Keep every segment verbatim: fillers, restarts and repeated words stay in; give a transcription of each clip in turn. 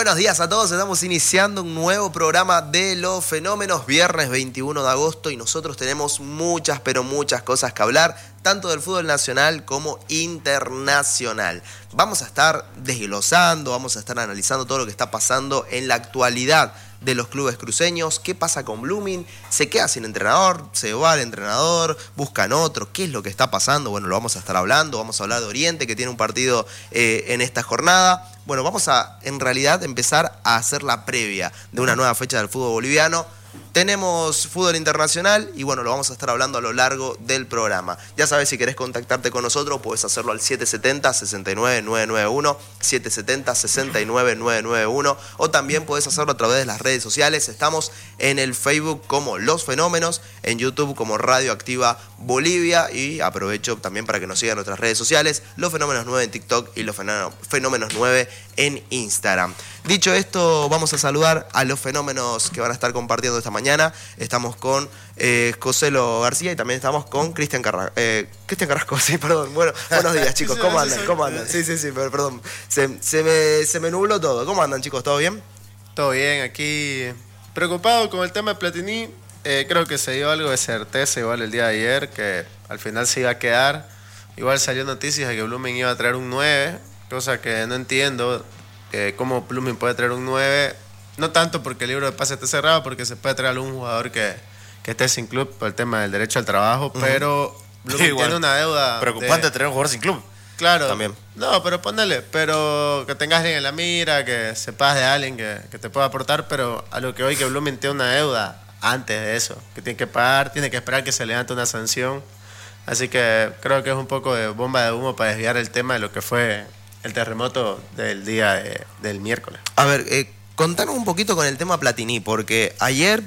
buenos días a todos. Estamos iniciando un nuevo programa de Los Fenómenos, viernes veintiuno de agosto, y nosotros tenemos muchas, pero muchas cosas que hablar, tanto del fútbol nacional como internacional. Vamos a estar desglosando, vamos a estar analizando todo lo que está pasando en la actualidad de los clubes cruceños. ¿Qué pasa con Blooming? ¿Se queda sin entrenador? ¿Se va el entrenador? ¿Buscan otro? ¿Qué es lo que está pasando? Bueno, lo vamos a estar hablando. Vamos a hablar de Oriente, que tiene un partido eh, en esta jornada. Bueno, vamos a, en realidad, empezar a hacer la previa de una nueva fecha del fútbol boliviano. Tenemos fútbol internacional y bueno, lo vamos a estar hablando a lo largo del programa. Ya sabes, si querés contactarte con nosotros, puedes hacerlo al siete siete cero, seis nueve nueve nueve uno, siete siete cero, seis nueve nueve nueve uno, o también puedes hacerlo a través de las redes sociales. Estamos en el Facebook como Los Fenómenos, en YouTube como Radio Activa Bolivia, y aprovecho también para que nos sigan en nuestras redes sociales, Los Fenómenos nueve en TikTok y Los Fenómenos nueve en Instagram. Dicho esto, vamos a saludar a los fenómenos que van a estar compartiendo esta mañana. Estamos con eh, Joselo García y también estamos con Cristian Carrasco. Eh, Cristian Carrasco, sí, perdón. Bueno, buenos días, chicos. ¿Cómo andan? ¿Cómo andan? Sí, sí, sí, perdón. Se, se, me, se me nubló todo. ¿Cómo andan, chicos? ¿Todo bien? Todo bien, aquí preocupado con el tema de Platini. Eh, creo que se dio algo de certeza igual el día de ayer, que al final se iba a quedar. Igual salió noticias de que Blooming iba a traer un nueve, cosa que no entiendo. Eh, cómo Blooming puede traer un nueve, no tanto porque el libro de pase esté cerrado, porque se puede traer algún jugador que, que esté sin club por el tema del derecho al trabajo, uh-huh. pero Blooming sí, tiene una deuda. Preocupante de, tener un jugador sin club. Claro, también. No, pero ponele, pero que tengas alguien en la mira, que sepas de alguien que, que te pueda aportar, pero a lo que hoy que Blooming tiene una deuda antes de eso, que tiene que pagar, tiene que esperar que se levante una sanción, así que creo que es un poco de bomba de humo para desviar el tema de lo que fue el terremoto del día de, del miércoles. A ver, eh, contanos un poquito con el tema Platini, porque ayer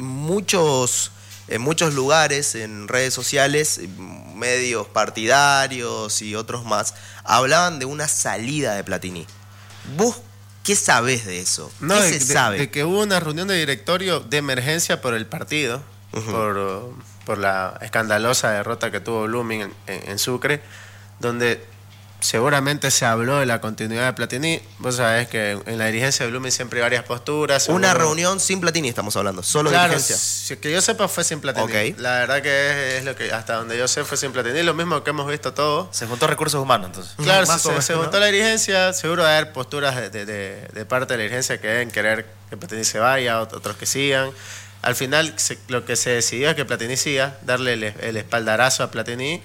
muchos, en muchos lugares, en redes sociales, medios partidarios y otros más, hablaban de una salida de Platini. ¿Vos qué sabés de eso? No, ¿Qué de, se de, sabe? De que hubo una reunión de directorio de emergencia por el partido, uh-huh. por, por la escandalosa derrota que tuvo Blooming en, en, en Sucre, donde seguramente se habló de la continuidad de Platini. Vos sabés que en la dirigencia de Blooming siempre hay varias posturas. Una seguro... reunión sin Platini estamos hablando, solo claro, dirigencia. Si que yo sepa fue sin Platini. Okay. La verdad que es, es lo que hasta donde yo sé fue sin Platini. Lo mismo que hemos visto todos. Se juntó recursos humanos entonces. Claro, Más se, menos, se ¿no? juntó la dirigencia. Seguro va a haber posturas de, de, de, de parte de la dirigencia que deben querer que Platini se vaya, otros que sigan. Al final se, lo que se decidió es que Platini siga, darle el, el espaldarazo a Platini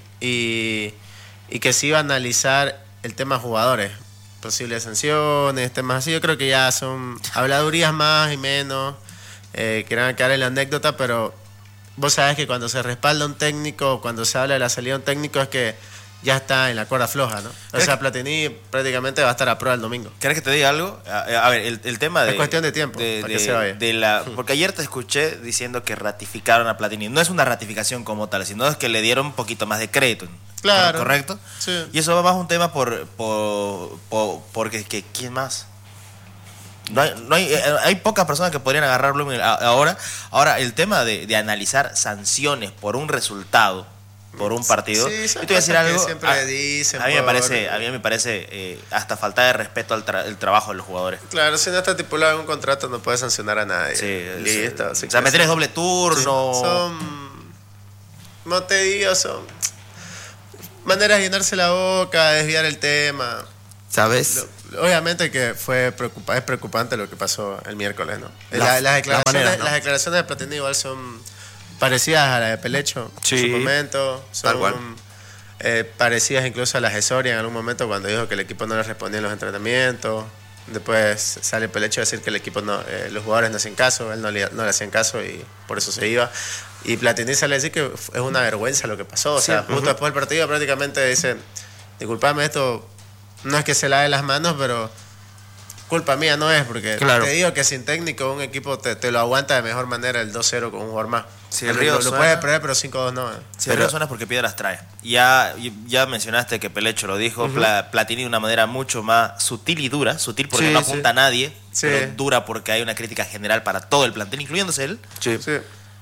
y, y que se iba a analizar el tema jugadores, posibles sanciones, temas así. Yo creo que ya son habladurías más y menos, eh, que van a quedar en la anécdota, pero vos sabés que cuando se respalda un técnico, cuando se habla de la salida de un técnico, es que ya está en la cuerda floja, ¿no? O sea, Platini prácticamente va a estar a prueba el domingo. ¿Querés que te diga algo? A, a ver, el, el tema de... Es cuestión de tiempo, de, para de, que se vaya. De la, porque ayer te escuché diciendo que ratificaron a Platini. No es una ratificación como tal, sino es que le dieron un poquito más de crédito. Claro. ¿Correcto? Sí. Y eso va más un tema por... por, por porque que, ¿quién más? No hay, no hay, hay pocas personas que podrían agarrar Blooming ahora. Ahora, el tema de, de analizar sanciones por un resultado, por un partido. Sí, yo te voy a decir algo. Siempre a, dicen a mí me por... parece, a mí me parece eh, hasta falta de respeto al tra- el trabajo de los jugadores. Claro, si no está estipulado en un contrato no puedes sancionar a nadie. Sí, listo. Sí. O sea, meter doble turno. Sí. Son, no te digo, son maneras de llenarse la boca, desviar el tema. ¿Sabes? Lo, obviamente que fue preocupa, es preocupante lo que pasó el miércoles, ¿no? La, la, las, declaraciones, la manera, ¿no? las declaraciones de Platini igual son parecidas a las de Pelecho sí. en su momento. Son eh, parecidas incluso a las de Soria en algún momento cuando dijo que el equipo no le respondía en los entrenamientos. Después sale Pelecho a decir que el equipo no, eh, los jugadores no hacían caso, él no le, no le hacían caso y por eso se iba. Y Platini sale a decir que es una vergüenza lo que pasó. O sea, sí, justo uh-huh. después del partido prácticamente dice, disculpame, esto no es que se lave las manos, pero culpa mía no es, porque claro. te digo que sin técnico un equipo te, te lo aguanta de mejor manera el dos cero con un jugador más. Si el Río lo, suena, lo puede perder, pero cinco dos no. Eh. Si pero, el Río suena es porque piedras trae. Ya, ya mencionaste que Pelecho lo dijo, uh-huh. Pla, Platini de una manera mucho más sutil y dura. Sutil porque sí, no apunta sí. a nadie, sí. pero dura porque hay una crítica general para todo el plantel, incluyéndose él. Sí. sí.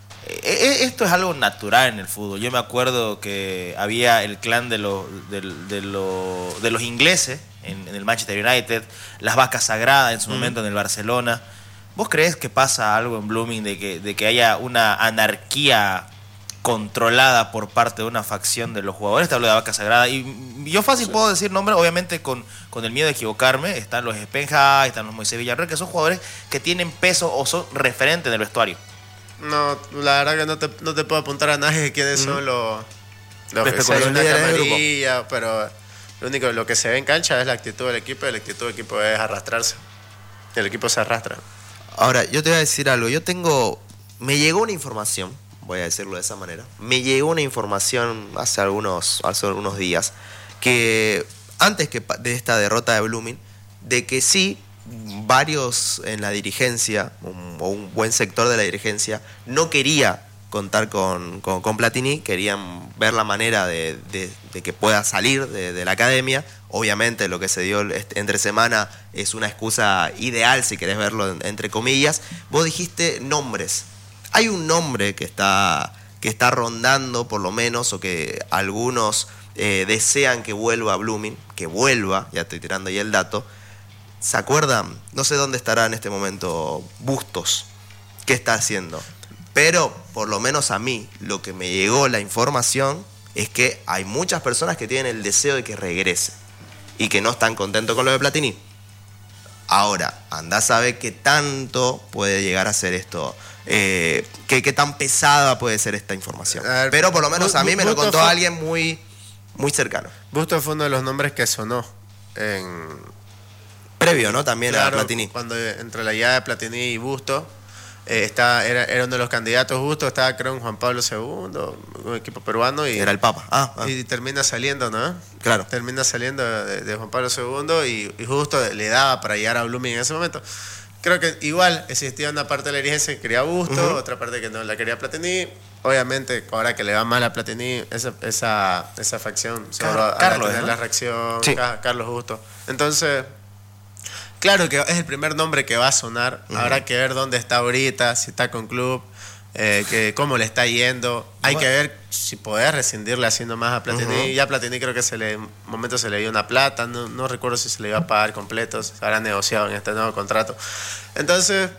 Esto es algo natural en el fútbol. Yo me acuerdo que había el clan de, lo, de, de, lo, de los ingleses en, en el Manchester United, las vacas sagradas en su mm. momento en el Barcelona. ¿Vos creés que pasa algo en Blooming de que, de que haya una anarquía controlada por parte de una facción de los jugadores? Te hablo de vaca sagrada. Y yo fácil sí. puedo decir nombres, obviamente con, con el miedo de equivocarme. Están los Spenja, están los Moisés Villarreal, que son jugadores que tienen peso o son referentes en el vestuario. No, la verdad que no te, no te puedo apuntar a nadie quiénes mm. son los, los que son la camarilla, pero lo único lo que se ve en cancha es la actitud del equipo, y la actitud del equipo es arrastrarse. El equipo se arrastra. Ahora, yo te voy a decir algo. Yo tengo... Me llegó una información, voy a decirlo de esa manera. Me llegó una información hace algunos, hace algunos días que antes que de esta derrota de Blooming, de que sí, varios en la dirigencia, un, o un buen sector de la dirigencia, no quería contar con, con, con Platini, querían ver la manera de, de, de que pueda salir de, de la academia. Obviamente lo que se dio entre semana es una excusa ideal, si querés verlo entre comillas. Vos dijiste nombres. Hay un nombre que está, que está rondando por lo menos, o que algunos eh, desean que vuelva a Blooming, que vuelva, ya estoy tirando ahí el dato. ¿Se acuerdan? No sé dónde estará en este momento Bustos. ¿Qué está haciendo? Pero por lo menos a mí lo que me llegó la información es que hay muchas personas que tienen el deseo de que regrese y que no están contentos con lo de Platini. Ahora, andá a saber qué tanto puede llegar a ser esto, eh, qué, qué tan pesada puede ser esta información. Ver, pero por lo menos a mí me lo contó fue, alguien muy, muy cercano. Bustos fue uno de los nombres que sonó en... previo, ¿no? También claro, a Platini. Cuando entre la llegada de Platini y Bustos, eh, está, era, era uno de los candidatos. Bustos estaba, creo, en Juan Pablo segundo, un equipo peruano. Y, era el Papa. Ah, ah. Y termina saliendo, ¿no? Claro. Termina saliendo de, de Juan Pablo segundo y, y justo le daba para llegar a Blooming en ese momento. Creo que igual existía una parte de la dirigencia que quería Bustos, uh-huh. otra parte que no la quería Platini. Obviamente, ahora que le va mal a Platini, esa, esa, esa facción se va a Carlos, tener ¿no? la reacción. Sí. Carlos Bustos. Entonces... claro que es el primer nombre que va a sonar. Uh-huh. Habrá que ver dónde está ahorita, si está con club, eh, que, cómo le está yendo. Hay bueno. que ver si podés rescindirle haciendo más a Platini. Uh-huh. Ya a Platini creo que se le, en un momento se le dio una plata. No, no recuerdo si se le iba a pagar completo. Se habrá negociado en este nuevo contrato. Entonces,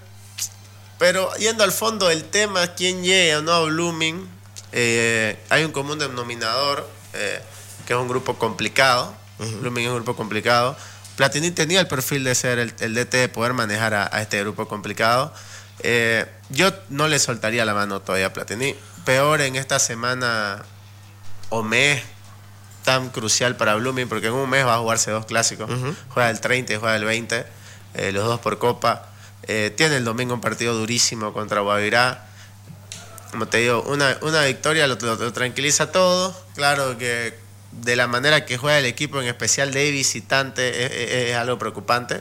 pero yendo al fondo del tema, quién llega o no a Blooming, eh, hay un común denominador, eh, que es un grupo complicado. Uh-huh. Blooming es un grupo complicado. Platini tenía el perfil de ser el, el D T, de poder manejar a, a este grupo complicado. Eh, yo no le soltaría la mano todavía a Platini. Peor en esta semana o mes tan crucial para Blooming, porque en un mes va a jugarse dos clásicos. Uh-huh. Juega el treinta y juega el veinte, eh, los dos por Copa. Eh, tiene el domingo un partido durísimo contra Guavirá. Como te digo, una, una victoria lo, lo, lo tranquiliza todo. Claro que de la manera que juega el equipo, en especial de visitante, es, es, es algo preocupante.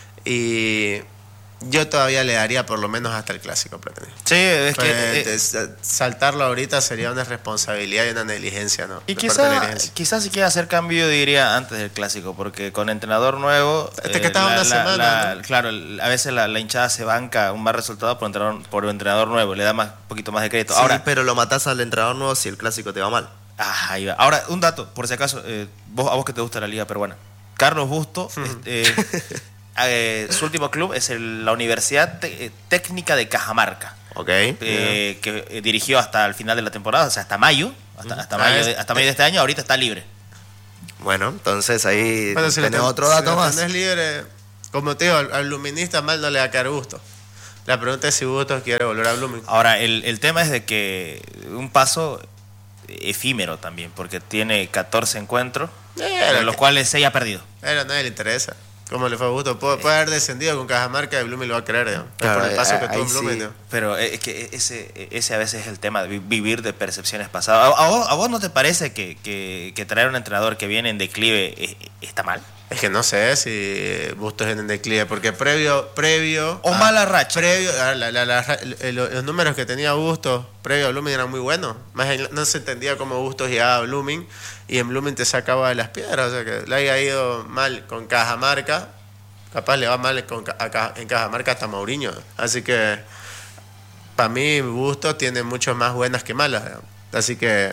Y yo todavía le daría por lo menos hasta el clásico Platini. Sí, es pues, que... Eh, saltarlo ahorita sería una irresponsabilidad y una negligencia, ¿no? Y quizás quizá si quiere hacer cambio, diría antes del clásico, porque con entrenador nuevo... Este eh, que estaba una la, semana, la, ¿no? Claro, a veces la, la hinchada se banca un mal resultado por entrenador, por entrenador nuevo, le da más, un poquito más de crédito. Sí, ahora, pero lo matás al entrenador nuevo si el clásico te va mal. Ah, ahí va. Ahora, un dato, por si acaso, eh, vos, a vos que te gusta la liga peruana. Carlos Bustos, uh-huh. eh, eh, su último club es el, la Universidad Te- Técnica de Cajamarca. Ok. Eh, yeah. Que eh, dirigió hasta el final de la temporada, o sea, hasta mayo. Hasta, hasta, ah, mayo, de, hasta mayo de este año, ahorita está libre. Bueno, entonces ahí bueno, si tenés ten, otro dato si más. Si tenés libre, como te digo, al, al luminista mal no le va a caer gusto. La pregunta es si Bustos quiere volver a Blooming. Ahora, el, el tema es de que un paso efímero también, porque tiene catorce encuentros, Era en los que, cuales seis ha perdido. Pero a nadie le interesa. ¿Cómo le fue a Bustos? Puede, puede haber descendido con Cajamarca y Blooming lo va a creer, ¿no? Claro, por el paso que ahí tuvo en sí. Blooming, ¿no? Pero es que ese, ese a veces es el tema de vivir de percepciones pasadas. ¿A, a, vos, ¿A vos no te parece que, que, que traer un entrenador que viene en declive es, está mal? Es que no sé si Bustos viene en declive, porque previo... previo o a, mala racha. Previo, a la, la, la, los, los números que tenía Bustos previo a Blooming eran muy buenos. Más no se entendía cómo Bustos llegaba a Blooming y en Blooming te sacaba de las piedras. O sea, que le haya ido mal con Cajamarca, capaz le va mal con, a, en Cajamarca hasta Mourinho. Así que para mí Bustos tiene mucho más buenas que malas. Así que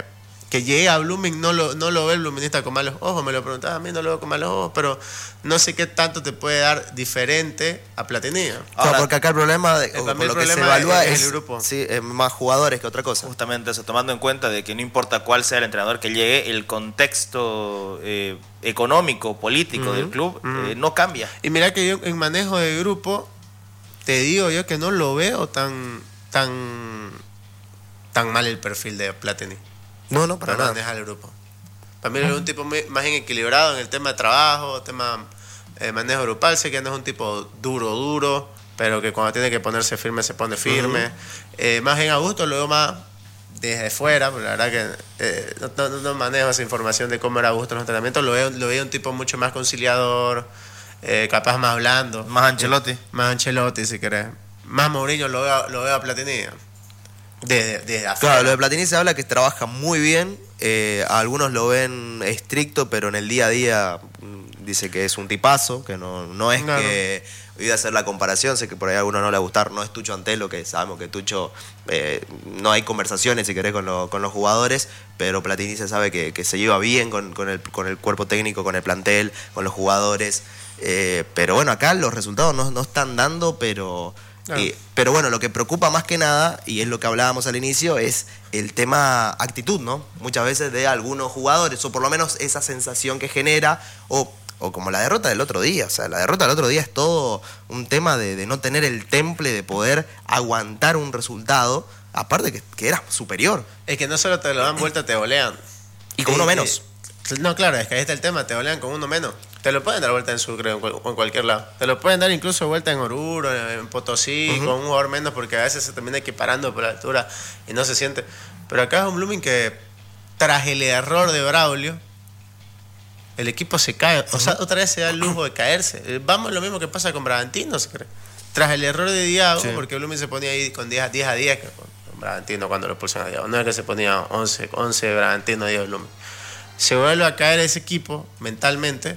que llegue a Blooming no lo, no lo ve el bluminista con malos ojos, me lo preguntaba a mí, no lo veo con malos ojos, pero no sé qué tanto te puede dar diferente a Platini. Ahora, porque acá el problema, de, o, por lo que se evalúa es, es el grupo. Sí, es más jugadores que otra cosa. Justamente eso, tomando en cuenta de que no importa cuál sea el entrenador que llegue, el contexto eh, económico, político uh-huh, del club uh-huh. eh, no cambia. Y mira que yo en manejo de grupo, te digo yo que no lo veo tan, tan, tan mal el perfil de Platini. No, no, para, para nada. Manejar el grupo. Para mí es un tipo muy, más equilibrado en el tema de trabajo, tema de eh, manejo grupal. Sé que no es un tipo duro, duro, pero que cuando tiene que ponerse firme, se pone firme. Uh-huh. Eh, más en Augusto lo veo más desde fuera, pero la verdad que eh, no, no, no manejo esa información de cómo era Augusto en los entrenamientos. Lo veo, lo veo un tipo mucho más conciliador, eh, capaz más blando. Más Ancelotti. Eh, más Ancelotti, si querés. Más Mourinho lo veo, lo veo a Platini. Desde, desde afuera. Claro, lo de Platini se habla que trabaja muy bien. Eh, algunos lo ven estricto, pero en el día a día dice que es un tipazo, que no, no es claro. que voy a hacer la comparación, sé que por ahí a algunos no le va a gustar, no es Tucho Antelo, que sabemos que Tucho eh, no hay conversaciones si querés con, lo, con los jugadores, pero Platini se sabe que, que se lleva bien con, con, el, con el cuerpo técnico, con el plantel, con los jugadores, eh, pero bueno, acá los resultados no, no están dando, pero... Claro. Eh, pero bueno, lo que preocupa más que nada, y es lo que hablábamos al inicio, es el tema actitud, ¿no? Muchas veces de algunos jugadores, o por lo menos esa sensación que genera, o, o como la derrota del otro día. O sea, la derrota del otro día es todo un tema de, de no tener el temple de poder aguantar un resultado, aparte que, que era superior. Es que no solo te lo dan vuelta, te golean. Y con eh, uno menos. Eh, no, claro, es que ahí está el tema, te golean con uno menos. Te lo pueden dar vuelta en Sucre o en cualquier lado. Te lo pueden dar incluso vuelta en Oruro, en Potosí, uh-huh. con un jugador menos, porque a veces se termina equiparando por la altura y no se siente. Pero acá es un Blooming que, tras el error de Braulio, el equipo se cae. O sea, otra vez se da el lujo de caerse. Vamos, lo mismo que pasa con Bragantino, ¿se cree? Tras el error de Diago, sí. porque Blooming se ponía ahí con diez a diez, que con Bragantino cuando lo pulsan a Diago. No es que se ponía once, once Bragantino a diez Blooming. Se vuelve a caer ese equipo mentalmente.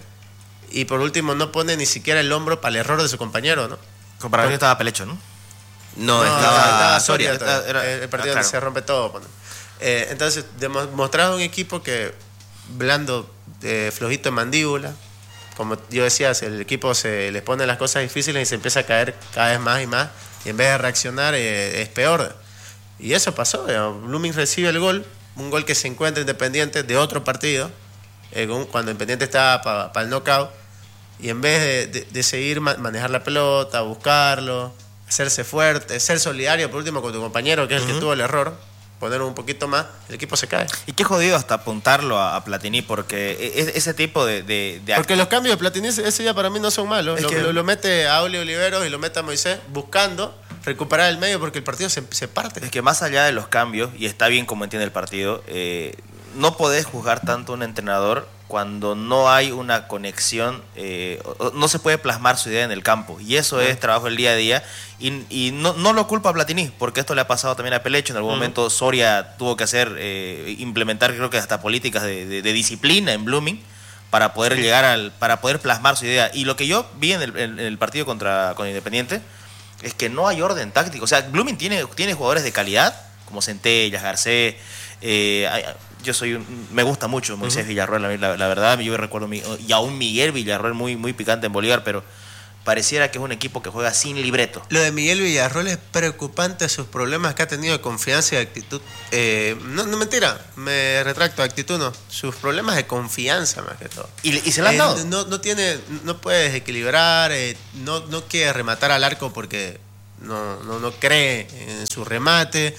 Y por último no pone ni siquiera el hombro para el error de su compañero, ¿no? Con Bragantino estaba Pelecho, ¿no? No, no estaba, estaba Soria. Era, era, el partido ah, donde claro. se rompe todo. Eh, entonces, mostraba un equipo que blando, eh, flojito en mandíbula. Como yo decía, el equipo se les pone las cosas difíciles y se empieza a caer cada vez más y más. Y en vez de reaccionar, eh, es peor. Y eso pasó. Eh, Blooming recibe el gol, un gol que se encuentra Independiente de otro partido, eh, cuando Independiente estaba para pa el knockout. Y en vez de, de, de seguir ma- manejar la pelota, buscarlo, hacerse fuerte, ser solidario por último con tu compañero, que es el uh-huh. que tuvo el error, poner un poquito más, el equipo se cae. Y qué jodido hasta apuntarlo a, a Platini, porque es, ese tipo de... de, de porque los cambios de Platini, ese ya para mí no son malos. Lo, que... lo, lo mete a Auli Oliveros y lo mete a Moisés buscando recuperar el medio porque el partido se, se parte. Es que más allá de los cambios, y está bien como entiende el partido, eh, no podés juzgar tanto a un entrenador cuando no hay una conexión, eh, no se puede plasmar su idea en el campo, y eso uh-huh. es trabajo del día a día, y, y no, no lo culpa a Platini, porque esto le ha pasado también a Pelecho. En algún uh-huh. momento Soria tuvo que hacer, eh, implementar creo que hasta políticas de, de, de disciplina en Blooming para poder llegar al, para poder plasmar su idea. Y lo que yo vi en el, en el partido contra con Independiente es que no hay orden táctico. O sea, Blooming tiene, tiene jugadores de calidad, como Centellas, Garcés, eh, hay, yo soy un, me gusta mucho Moisés uh-huh. Villarroel, la, la, la verdad, yo recuerdo mi, y aún Miguel Villarroel muy, muy picante en Bolívar, pero pareciera que es un equipo que juega sin libreto. Lo de Miguel Villarroel es preocupante, sus problemas que ha tenido de confianza y de actitud. Eh, no, no mentira, me retracto, actitud no, sus problemas de confianza más que todo. ¿Y, y se lo han eh, dado? No, no tiene, no puede desequilibrar, eh, no, no quiere rematar al arco porque no, no, no cree en su remate.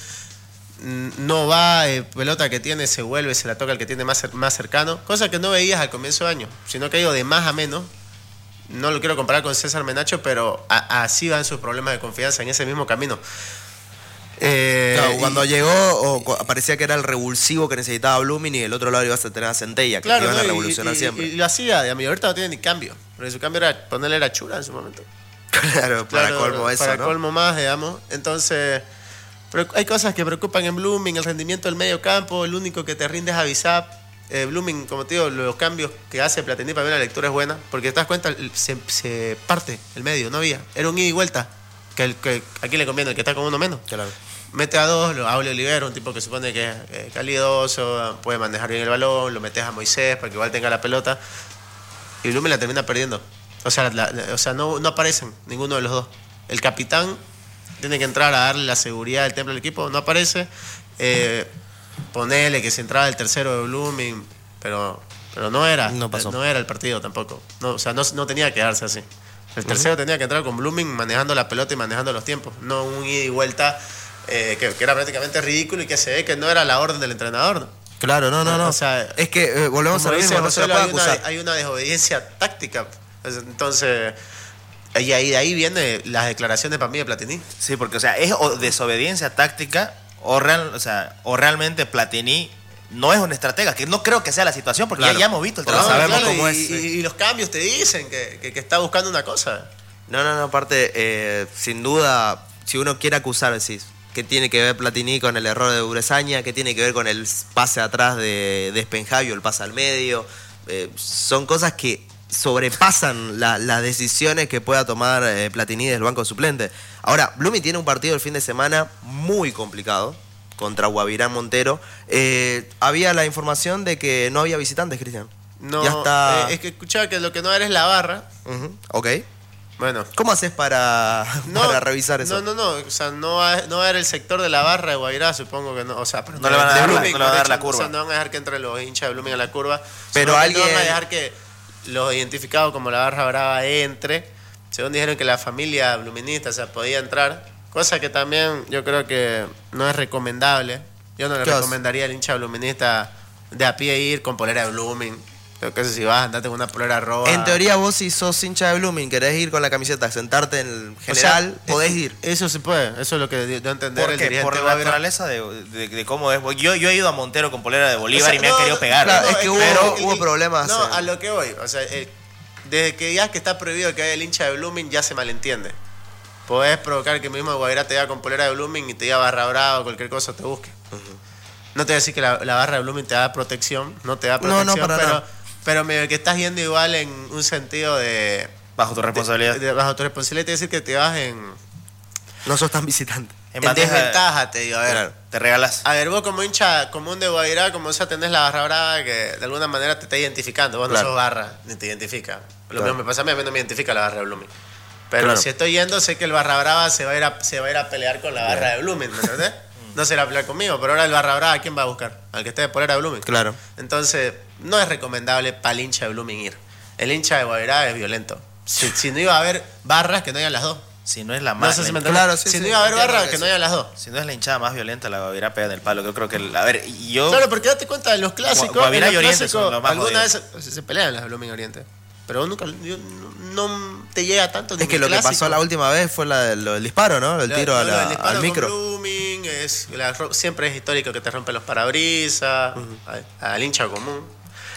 No va, eh, pelota que tiene se vuelve, se la toca el que tiene más, más cercano, cosa que no veías al comienzo de año, sino que ha ido de más a menos. No lo quiero comparar con César Menacho, pero a, así van sus problemas de confianza en ese mismo camino. Eh, claro, cuando y, llegó o, parecía que era el revulsivo que necesitaba Blooming, y el otro lado ibas a tener a Centella, que claro, iban no, a revolucionar y, y, siempre. Y, y lo hacía, de mi ahorita no tiene ni cambio, porque su cambio era ponerle la chura en su momento. Claro, para claro, colmo eso, para ¿no? colmo más, digamos. Entonces, pero hay cosas que preocupan en Blooming, el rendimiento del medio campo, el único que te rinde es Avisap. Eh, Blooming, como te digo, los cambios que hace Platini para mí la lectura es buena, porque te das cuenta, se, se parte el medio, no había, era un ida y vuelta, que, el, que aquí le conviene el que está con uno menos. Claro. mete a dos, lo habla Olivero, un tipo que supone que es eh, calidoso, puede manejar bien el balón, lo metes a Moisés para que igual tenga la pelota, y Blumen la termina perdiendo. O sea, la, la, o sea no, no aparecen ninguno de los dos. El capitán tiene que entrar a darle la seguridad del templo al equipo, no aparece. Eh, ponele que se entraba el tercero de Blumen, pero, pero no era, no, pasó. no era el partido tampoco. No, o sea, no, no tenía que darse así. El tercero uh-huh. tenía que entrar con Blumen manejando la pelota y manejando los tiempos, no un ida y vuelta eh, que, que era prácticamente ridículo y que se ve que no era la orden del entrenador. Claro, no, no, no. O sea, es que eh, volvemos a lo mismo, no se lo puede acusar. Hay una, hay una desobediencia táctica. Entonces, y ahí, de ahí vienen las declaraciones para mí de Platini. Sí, porque, o sea, es o desobediencia táctica o, real, o, sea, o realmente Platini no es un estratega, que no creo que sea la situación, porque claro. ya, ya hemos visto el trabajo. No, sabemos claro, cómo y, es. Y, y los cambios te dicen que, que, que está buscando una cosa. No, no, no, aparte, eh, sin duda, si uno quiere acusar, decís, ¿qué tiene que ver Platini con el error de Uresaña? ¿Qué tiene que ver con el pase atrás de, de Spenhavio, el pase al medio? Eh, son cosas que sobrepasan las la decisiones que pueda tomar eh, Platini del banco suplente. Ahora, Blumen tiene un partido el fin de semana muy complicado contra Guavirá Montero. Eh, había la información de que no había visitantes, Cristian. No, ya está... eh, es que escuchaba que lo que no era es la barra. Uh-huh. Ok. Bueno. ¿Cómo haces para, no, para revisar eso? No, no, no. O sea, no va, no va a era el sector de la barra de Guavirá, supongo que no. O sea, pero no le van a dar, Blumen, no le van a dar la hecho, curva. O sea, no van a dejar que entren los hinchas de Blumen a la curva. Pero alguien... No van a dejar que los identificados como la barra brava entre. Según dijeron que la familia bluminista, o sea, podía entrar. Cosa que también yo creo que no es recomendable. Yo no le recomendaría al hincha bluminista de a pie ir con polera de Blumen. Creo que eso si vas, andate con una polera roja. En teoría vos si sos hincha de Blumen, querés ir con la camiseta, sentarte en el general, o sea, podés es, ir. Eso se puede, eso es lo que dio a entender el dirigente. Por la naturaleza de, de, de cómo es. Yo, yo he ido a Montero con polera de Bolívar, o sea, y me no, han querido pegar. Claro, ¿no? es que hubo, pero, hubo el, problemas. No, eh. a lo que voy. O sea, el, desde que ya que está prohibido que haya el hincha de Blumen, ya se malentiende. Podés provocar que mismo Guavirá te diga con polera de Blumen y te diga barra brava o cualquier cosa te busque. Uh-huh. No te voy a decir que la, la barra de Blumen te da protección, no te da protección, no, no, para pero, nada. pero medio que estás yendo igual en un sentido de... Bajo tu responsabilidad. De, de, bajo tu responsabilidad, te decir que te vas en... No sos tan visitante. En, en desventaja, te digo, a ver. Claro, te regalas. A ver, vos como hincha común de Guavirá, como esa tenés la barra brava que de alguna manera te está identificando. Vos claro. no sos barra, ni te identifica. Lo claro. mismo me pasa a mí, a mí no me identifica la barra de Blumen. Pero claro. si estoy yendo, sé que el barra brava se va a ir a, se va a, ir a pelear con la barra Bien. de Blumen, ¿me entendés? No se va a pelear conmigo, pero ahora el barra brava, ¿a quién va a buscar? Al que esté de polera de Blumen. Claro. Entonces, no es recomendable para el hincha de Blumen ir. El hincha de Guavirá es violento. Si, si no iba a haber barras, que no hayan las dos. Si no es la más... No sé si, me claro, sí, si sí, no iba a haber barras, que, que no hayan las dos. Si no es la hinchada más violenta, la Guavirá pega en el palo. Yo creo que... A ver, yo... Claro, porque date cuenta de los clásicos. Guavirá y Oriente son los más alguna vez se, se pelean las de Blumen Oriente. Pero nunca... Yo, no te llega tanto. Es que lo clásico. que pasó la última vez fue la del, del disparo, ¿no? El tiro, no, a la, el disparo al micro. Blumen, es, la, siempre es histórico que te rompen los parabrisas, uh-huh. al, al hincha común.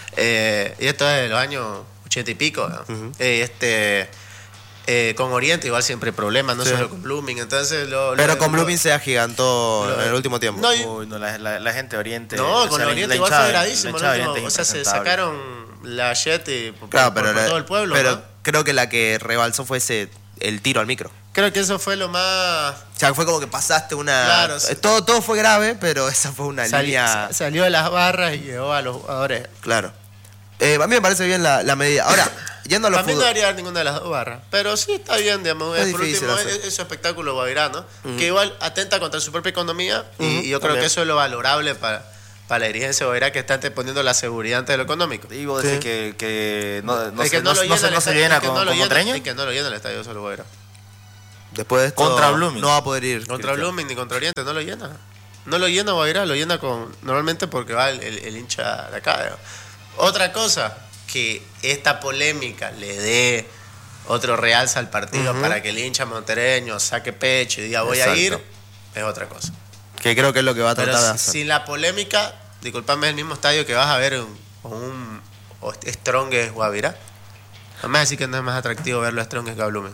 Eh, y esto es de los años ochenta y pico. ¿no? Uh-huh. eh, este... Eh, con Oriente igual siempre problemas, no sí. solo con Blumen, entonces lo, pero lo, con lo, Blumen se agigantó lo, en el último tiempo. No, Uy, no la, la, la gente de Oriente. No, con o sea, Oriente igual fue gravísimo. O sea, se sacaron la jet y por, claro, por, pero por la, todo el pueblo. Pero ¿no? creo que la que rebalsó fue ese el tiro al micro. Creo que eso fue lo más... O sea, fue como que pasaste una... Claro, sí. todo, todo fue grave, pero esa fue una Sali, línea... Salió de las barras y llegó a los jugadores. Claro. Eh, a mí me parece bien la, la medida. Ahora, yendo a los También fútbol... no debería haber ninguna de las dos barras. Pero sí está bien, digamos. Es por difícil último, es, es su espectáculo Guavirá, ¿no? Uh-huh. Que igual atenta contra su propia economía. Uh-huh. Y, y yo creo También. que eso es lo valorable para, para la dirigencia de Guavirá, que está anteponiendo la seguridad ante lo económico. Y vos decís sí. que, que no, no, es se, que no, no, lo no, no se llena con, con Montreño. Y que no lo llena el estadio solo Guavirá. Después de esto, contra Blumen. No va a poder ir. Contra Blumen ni contra Oriente, no lo llena. No lo llena Guavirá, lo llena con normalmente porque va el, el, el hincha de acá. Digamos. Otra cosa, que esta polémica le dé otro realza al partido uh-huh. para que el hincha montereño saque pecho y diga voy Exacto. a ir, es otra cosa. Que creo que es lo que va a tratar Pero de hacer. Sin la polémica, disculpame, es el mismo estadio que vas a ver un, un, un Strongest Guavirá. No me vas a decir que no es más atractivo verlo a Strongest que a Blumen.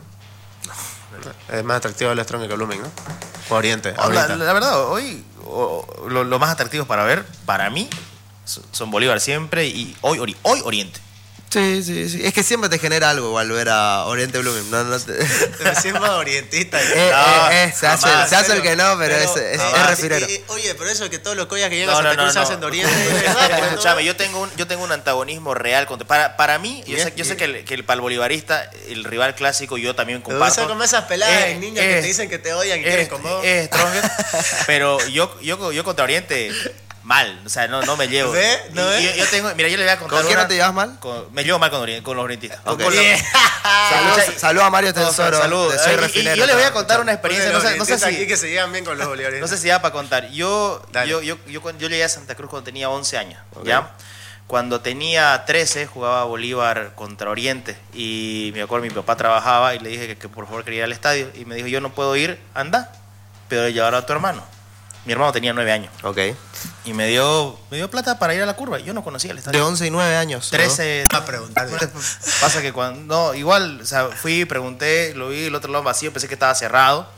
Es más atractivo verlo a Strongest que a Blumen, ¿no? O Oriente. La, la verdad, hoy o, lo, lo más atractivo para ver, para mí, son Bolívar siempre y hoy, hoy Oriente. Sí, sí, sí. Es que siempre te genera algo igual ver a Oriente Blooming. No, no te... Te sientes más orientista. Eh, No, eh, eh, se, hace, jamás, se hace el pero- que no, pero, pero es, es, jamás. es refirero. Eh, eh, Oye, pero eso que todos los collas que llegan No, a Santa no, no, Cruz se no. hacen de Oriente. ¿es verdad? Pues, ¿no? Escúchame, yo tengo un, yo tengo un antagonismo real contra, para, para mí, yo Y sé, es- yo sé y- que, el, que el, para el bolivarista, el rival clásico, yo también Te vas comparto. a comer esas peladas Eh, de niñas que eh, te dicen que te odian y es, quieren con vos. es Stronger, pero yo, yo, yo contra Oriente, mal, o sea, no, no me llevo. ¿Ve? ¿No Y- ve? yo, yo tengo, mira, yo le voy a contar ¿Con quién una- no te llevas mal? con- me llevo mal con, Orient- con los orientistas. Ok. Con los- Saludos escucha, saludo a Mario no, Tensoro. saludos. de Soy Y- y, Refinero, yo le voy a estaba contar una escuchando. experiencia, no sé, no sé Orientistas si... aquí que se llevan bien con los No bolivarianos. sé si da para contar. Yo, Dale. yo, yo, yo, cuando- yo llegué a Santa Cruz cuando tenía once años, Ok. ¿ya? Cuando tenía trece jugaba Bolívar contra Oriente y me acuerdo mi papá trabajaba y le dije que, que por favor quería ir al estadio y me dijo yo no puedo ir, anda, pero llevar a tu hermano. Mi hermano tenía nueve años Ok. y me dio, me dio plata para ir a la curva. Yo no conocía el De estadio. once y nueve años. ¿no? trece. A preguntar. Pasa que cuando. No, igual, o sea, fui, pregunté, lo vi, el otro lado vacío, pensé que estaba cerrado.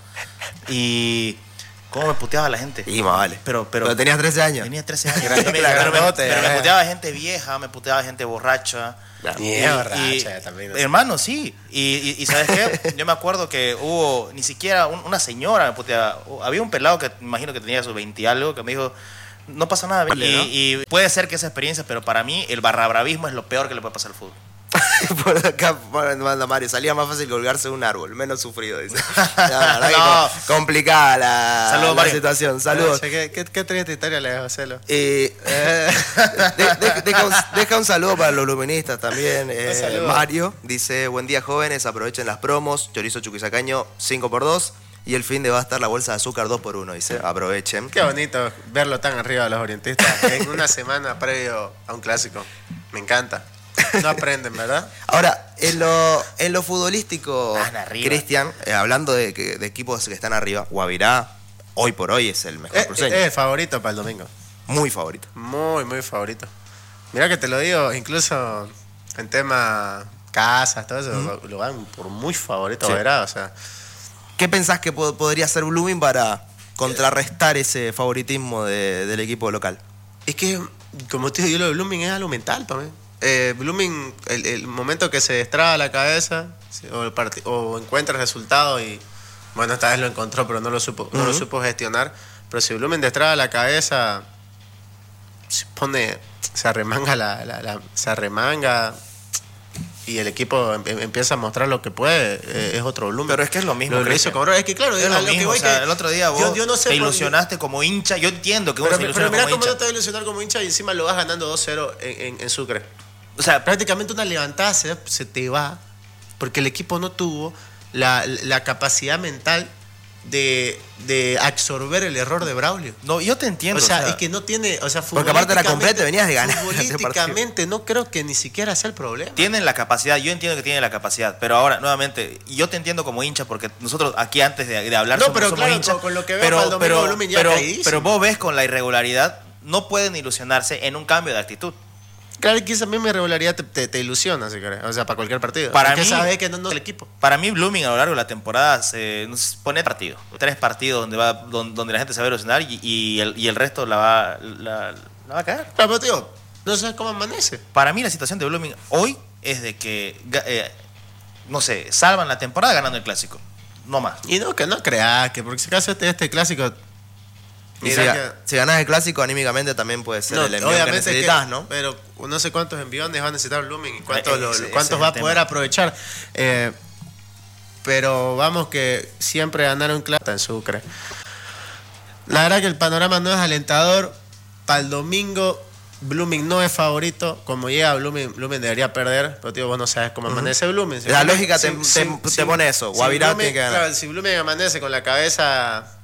Y. ¿Cómo me puteaba la gente? Y más vale. Pero, pero, Pero tenías trece años. tenía trece años. Grande, pero, me, claro, pero me- grandote, pero me eh. puteaba gente vieja, me puteaba gente borracha. Mierda, Y- borracha, también, no sé. hermano, sí. Y, y, y ¿sabes qué? Yo me acuerdo que hubo, ni siquiera un- una señora me puteaba. Había un pelado que me imagino que tenía sus veinte y algo, que me dijo, no pasa nada. Vale, y, ¿no? y puede ser que esa experiencia, pero para mí el barrabravismo es lo peor que le puede pasar al fútbol. Por acá manda Mario, salía más fácil colgarse de un árbol, menos sufrido, dice. La verdad que No. co- complicada la, Saludos, la Mario. situación. Saludos. ¿Qué, qué, qué triste historia le dejo, Celo? Eh, de- de- deja, un, deja un saludo para los luministas también. eh, Un saludo. Mario dice: buen día, jóvenes, aprovechen las promos. Chorizo chuquisacaño cinco por dos. Y el fin de va a estar la bolsa de azúcar dos por uno, dice. Aprovechen. Qué bonito verlo tan arriba de los orientistas en una semana previo a un clásico. Me encanta. No aprenden, ¿verdad? Ahora, en lo, en lo futbolístico, Están arriba. Cristian, eh, hablando de, que- de equipos que están arriba, Guavirá, hoy por hoy es el mejor Es, cruceño. es el favorito para el domingo. Muy favorito. Muy, muy favorito. Mira que te lo digo, incluso en tema casas, todo eso, lo, lo van por muy favorito, Sí. ¿verdad? O sea, ¿Qué pensás que po- podría hacer Blooming para contrarrestar ese favoritismo de- del equipo local? es que, como te digo, yo lo de Blooming es algo mental para mí. Eh, Blooming, el, el momento que se destraba la cabeza sí, o, el parti- o encuentra el resultado y, bueno, esta vez lo encontró, pero no lo supo, no lo Ujú. supo gestionar. Pero si Blooming destraba la cabeza, se pone, se arremanga, la, la- la- se arremanga y el equipo em- em- empieza a mostrar lo que puede, eh, es otro Blooming. Pero es que es lo mismo, Lo, lo Cristian. hizo con Es que claro, Es a lo lo que mismo, voy o sea, que- el otro día vos yo, yo no sé te por- ilusionaste como hincha. Yo entiendo que uno Pero, se pero ilusiona mira como cómo no hincha. te va a ilusionar como hincha y encima lo vas ganando dos cero en, en, en Sucre. O sea, Prácticamente una levantada se, se te va porque el equipo no tuvo la, la capacidad mental de, de absorber el error de Braulio. no, yo te entiendo. O sea, es que no tiene, o sea, Porque aparte era completa, venías de ganar ese partido. Futbolísticamente no creo que ni siquiera sea el problema. tienen la capacidad, yo entiendo que tienen la capacidad, pero ahora, nuevamente, yo te entiendo como hincha, porque nosotros aquí antes de, de hablar No, somos, pero somos claro, hinchas, con- con lo que veo pero, para el domingo, pero, Blooming ya pero, caídísimo. pero vos ves con la irregularidad, no pueden ilusionarse en un cambio de actitud. Claro que esa misma irregularidad te, te, te ilusiona, si querés. O sea, para cualquier partido. Para Porque mí- sabes que no, no es el equipo. Para mí, Blooming a lo largo de la temporada se nos pone partidos. Tres partidos donde va donde, donde la gente se va a ilusionar y, y el, y el resto la va, la, la va a caer. Claro, pero tío, no sabes cómo amanece. Para mí, la situación de Blooming hoy es de que, ga- eh, no sé, salvan la temporada ganando el clásico. No más. Y no, que no creas, que porque si acaso este, este clásico. Y si, Mira ga- que- si ganás el clásico, anímicamente también puede ser No, el envío que obviamente necesitas, que- ¿no? Pero no sé cuántos enviones va a necesitar Blooming y cuántos, Eh, lo- ese- ese cuántos es va a el poder tema. aprovechar. Eh, pero vamos que siempre ganar un clásico en Sucre. La verdad que el panorama no es alentador. Para el domingo, Blooming no es favorito. Como llega Blooming, Blooming debería perder. Pero tío, vos no sabes cómo amanece Blooming. Si La Blooming- lógica te- si- te- si- te pone eso. Guavirá Blooming- tiene que ganar. claro, si Blooming amanece con la cabeza